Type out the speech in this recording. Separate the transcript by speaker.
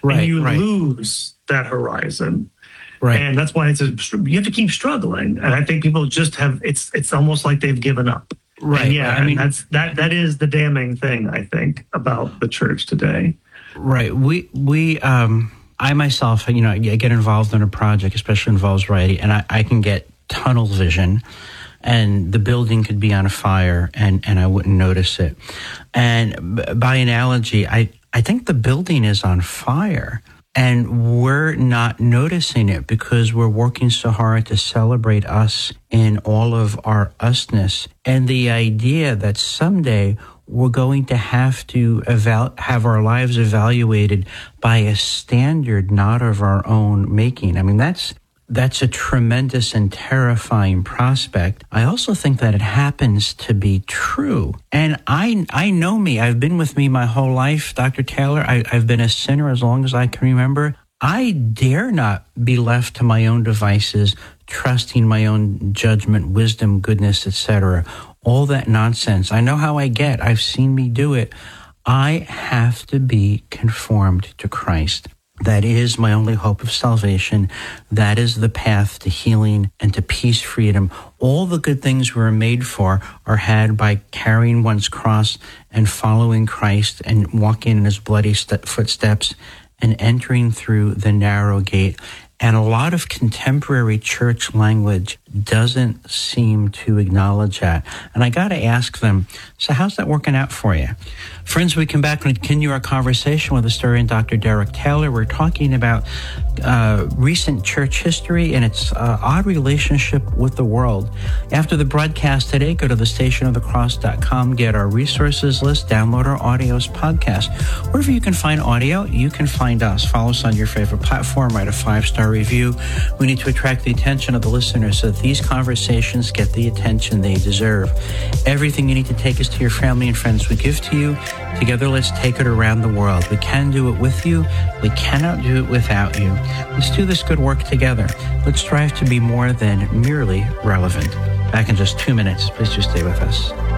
Speaker 1: and you lose that horizon.
Speaker 2: Right.
Speaker 1: And that's why you have to keep struggling. And I think people just it's almost like they've given up.
Speaker 2: Right.
Speaker 1: And yeah. I mean, that is the damning thing, I think, about the church today.
Speaker 2: Right. I myself, I get involved in a project, especially involves writing, and I can get tunnel vision, and the building could be on fire and I wouldn't notice it. And by analogy, I think the building is on fire. And we're not noticing it because we're working so hard to celebrate us in all of our usness. And the idea that someday we're going to have to have our lives evaluated by a standard not of our own making. I mean, that's a tremendous and terrifying prospect. I also think that it happens to be true. And I know me. I've been with me my whole life, Dr. Taylor. I've been a sinner as long as I can remember. I dare not be left to my own devices, trusting my own judgment, wisdom, goodness, etc. All that nonsense. I know how I get. I've seen me do it. I have to be conformed to Christ. That is my only hope of salvation. That is the path to healing and to peace, freedom. All the good things we're made for are had by carrying one's cross and following Christ and walking in his bloody footsteps and entering through the narrow gate. And a lot of contemporary church language doesn't seem to acknowledge that. And I got to ask them, so how's that working out for you? Friends, we come back and continue our conversation with historian Dr. Derek Taylor. We're talking about recent church history and its odd relationship with the world. After the broadcast today, go to thestationofthecross.com, get our resources list, download our audios podcast. Wherever you can find audio, you can find us. Follow us on your favorite platform, write a 5-star review. We need to attract the attention of the listeners so that these conversations get the attention they deserve. Everything you need to take us to your family and friends we give to you. Together, let's take it around the world. We can do it with you. We cannot do it without you. Let's do this good work together. Let's strive to be more than merely relevant. Back in just 2 minutes. Please just stay with us.